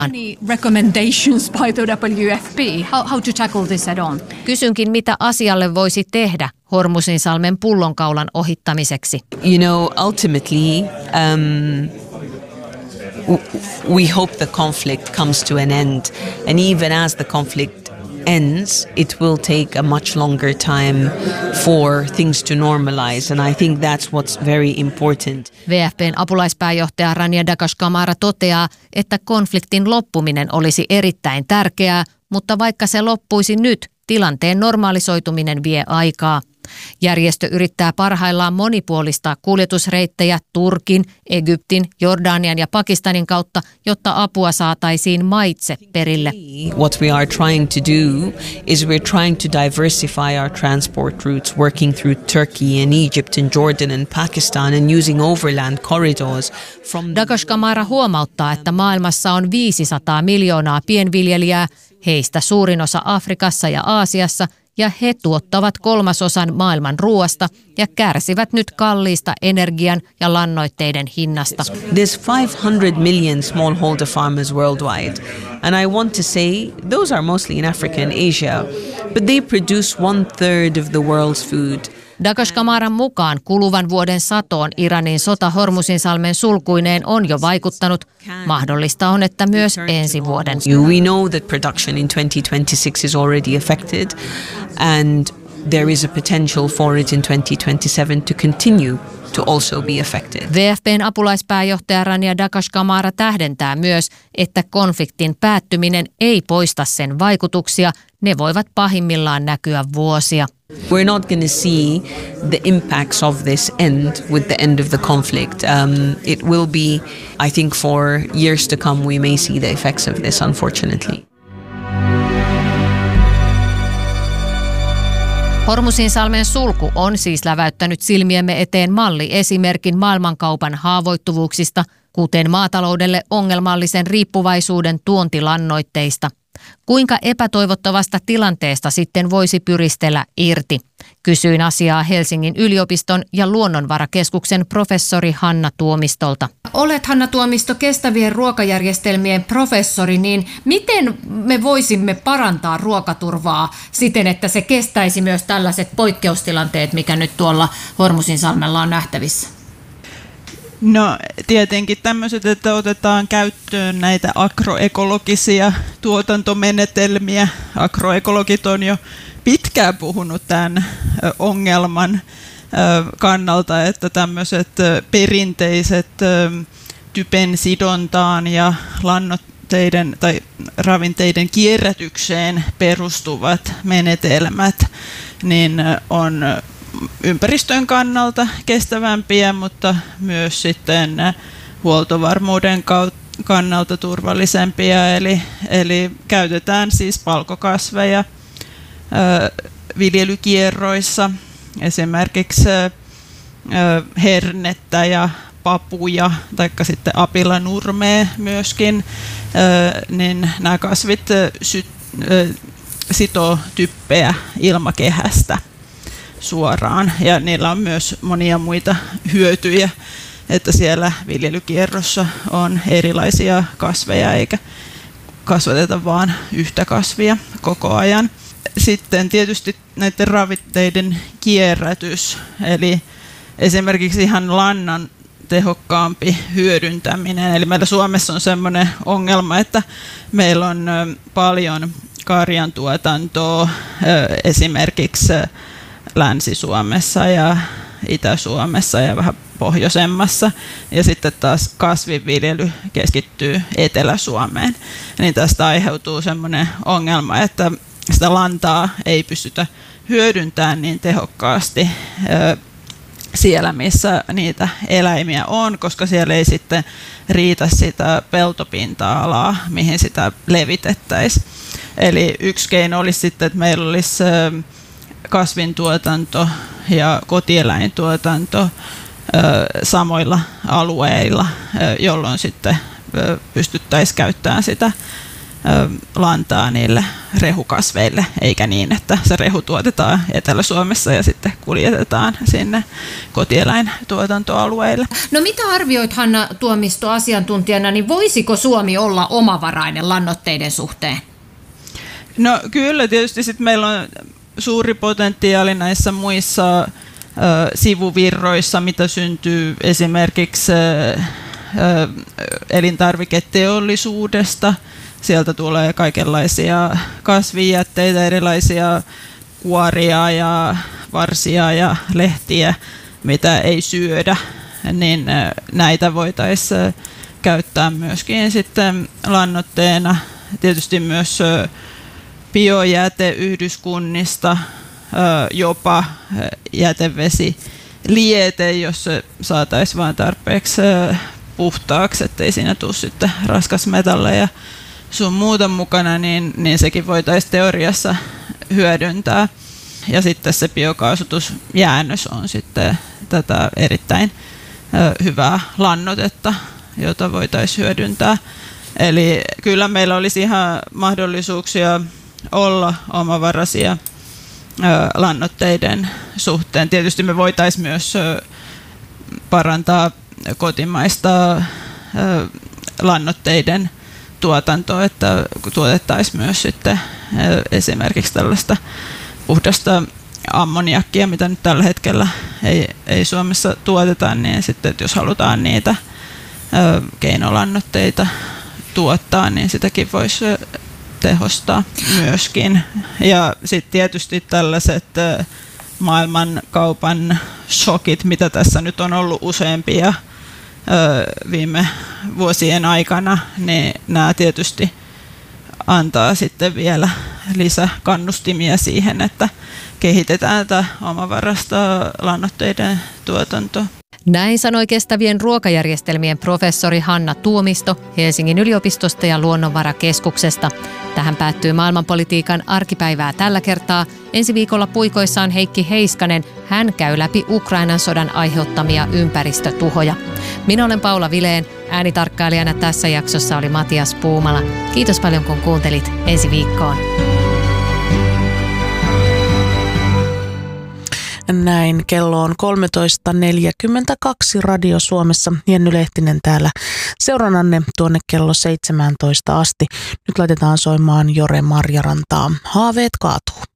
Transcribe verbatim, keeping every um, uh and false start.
Any recommendations by the W F P? How, how to tackle this head on? Kysynkin, mitä asialle voisi tehdä Hormuzinsalmen pullonkaulan ohittamiseksi. You know, ultimately, um, we hope the conflict comes to an end. And even as the conflict ends, it will take a much longer time for things to normalize. And I think that's what's very important. W F P:n apulaispääjohtaja Rania Dakash-Camara toteaa, että konfliktin loppuminen olisi erittäin tärkeää, mutta vaikka se loppuisi nyt, tilanteen normalisoituminen vie aikaa. Järjestö yrittää parhaillaan monipuolistaa kuljetusreittejä Turkin, Egyptin, Jordanian ja Pakistanin kautta, jotta apua saataisiin maitse perille. What we are trying to do is we're trying to diversify our transport routes, working through Turkey and Egypt and Jordan and Pakistan and using overland corridors from. Dakash-Camara huomauttaa, että maailmassa on viisisataa miljoonaa pienviljelijää, heistä suurin osa Afrikassa ja Aasiassa, ja he tuottavat kolmasosan maailman ruoasta ja kärsivät nyt kalliista energian ja lannoitteiden hinnasta. There's five hundred million smallholder farmers worldwide, and I want to say those are mostly in Africa and Asia, but they produce one third of the world's food. Dakash-Camaran mukaan kuluvan vuoden satoon Iranin sota Hormuzinsalmen sulkuineen on jo vaikuttanut. Mahdollista on, että myös ensi vuoden. We know that production in twenty twenty-six is already affected, and there is a potential for it in twenty twenty-seven to continue to also be affected. W F P:n apulaispääjohtaja Rania Dakash-Camara tähdentää myös, että konfliktin päättyminen ei poista sen vaikutuksia. Ne voivat pahimmillaan näkyä vuosia. We're not going to see the impacts of this end with the end of the conflict. Um, it will be, I think, for years to come, we may see the effects of this, unfortunately. Hormuzinsalmen sulku on siis läväyttänyt silmiemme eteen malliesimerkin maailmankaupan haavoittuvuuksista, kuten maataloudelle ongelmallisen riippuvaisuuden tuontilannoitteista. Kuinka epätoivottavasta tilanteesta sitten voisi pyristellä irti? Kysyin asiaa Helsingin yliopiston ja Luonnonvarakeskuksen professori Hanna Tuomistolta. Olet, Hanna Tuomisto, kestävien ruokajärjestelmien professori, niin miten me voisimme parantaa ruokaturvaa siten, että se kestäisi myös tällaiset poikkeustilanteet, mikä nyt tuolla Hormuzinsalmella on nähtävissä? No tietenkin tämmöiset, että otetaan käyttöön näitä agroekologisia tuotantomenetelmiä. Agroekologit on jo pitkään puhunut tämän ongelman kannalta, että tämmöiset perinteiset typen sidontaan ja lannoitteiden tai ravinteiden kierrätykseen perustuvat menetelmät niin on ympäristön kannalta kestävämpiä, mutta myös sitten huoltovarmuuden kannalta turvallisempia. Eli, eli käytetään siis palkokasveja ö, viljelykierroissa, esimerkiksi ö, hernettä ja papuja, taikka sitten apilanurmea myöskin, ö, niin nämä kasvit ö, sy, ö, sitoo typpeä ilmakehästä suoraan, ja niillä on myös monia muita hyötyjä, että siellä viljelykierrossa on erilaisia kasveja eikä kasvateta vain yhtä kasvia koko ajan. Sitten tietysti näiden ravinteiden kierrätys, eli esimerkiksi ihan lannan tehokkaampi hyödyntäminen. Eli meillä Suomessa on sellainen ongelma, että meillä on paljon karjantuotantoa esimerkiksi Länsi-Suomessa ja Itä-Suomessa ja vähän pohjoisemmassa, ja sitten taas kasvinviljely keskittyy Etelä-Suomeen. Niin tästä aiheutuu sellainen ongelma, että sitä lantaa ei pystytä hyödyntämään niin tehokkaasti siellä, missä niitä eläimiä on, koska siellä ei sitten riitä sitä peltopinta-alaa, mihin sitä levitettäisiin. Eli yksi keino olisi sitten, että meillä olisi kasvintuotanto ja kotieläintuotanto samoilla alueilla, jolloin sitten pystyttäisiin käyttämään sitä lantaa niille rehukasveille, eikä niin, että se rehu tuotetaan Etelä-Suomessa ja sitten kuljetetaan sinne kotieläintuotantoalueille. No mitä arvioit, Hanna Tuomisto, asiantuntijana, niin voisiko Suomi olla omavarainen lannoitteiden suhteen? No kyllä, tietysti sit meillä on suuri potentiaali näissä muissa ö, sivuvirroissa, mitä syntyy esimerkiksi ö, elintarviketeollisuudesta. Sieltä tulee kaikenlaisia kasvijätteitä, erilaisia kuoria ja varsia ja lehtiä, mitä ei syödä, niin näitä voitaisiin käyttää myöskin sitten lannoitteena. Tietysti myös biojäteyhdyskunnista, jopa jätevesiliete, jos se saataisiin vain tarpeeksi puhtaaksi, ettei siinä tule sitten raskasmetalleja sun muuta mukana, niin, niin sekin voitaisiin teoriassa hyödyntää. Ja sitten se biokaasutusjäännös on sitten tätä erittäin ö, hyvää lannoitetta, jota voitaisiin hyödyntää. Eli kyllä meillä olisi ihan mahdollisuuksia olla omavaraisia ö, lannoitteiden suhteen. Tietysti me voitaisiin myös ö, parantaa kotimaista ö, lannoitteiden tuotantoa, että tuotettaisiin myös sitten esimerkiksi tällaista puhdasta ammoniakkia, mitä nyt tällä hetkellä ei, ei Suomessa tuoteta, niin sitten että jos halutaan niitä ö, keinolannoitteita tuottaa, niin sitäkin voisi tehostaa myöskin. Ja sitten tietysti tällaiset maailmankaupan shokit, mitä tässä nyt on ollut useampia viime vuosien aikana, niin nämä tietysti antaa sitten vielä lisäkannustimia siihen, että kehitetään tätä omavaraista lannoitteiden tuotantoa. Näin sanoi kestävien ruokajärjestelmien professori Hanna Tuomisto Helsingin yliopistosta ja Luonnonvarakeskuksesta. Tähän päättyy maailmanpolitiikan arkipäivää tällä kertaa. Ensi viikolla puikoissaan Heikki Heiskanen. Hän käy läpi Ukrainan sodan aiheuttamia ympäristötuhoja. Minä olen Paula Vileen. Äänitarkkailijana tässä jaksossa oli Matias Puumala. Kiitos paljon kun kuuntelit. Ensi viikkoon. Näin, kello on kolmetoista neljäkymmentäkaksi Radio Suomessa. Jenny Lehtinen täällä seurannanne tuonne kello seitsemäntoista asti. Nyt laitetaan soimaan Jore Marjarantaa. Haaveet kaatuu.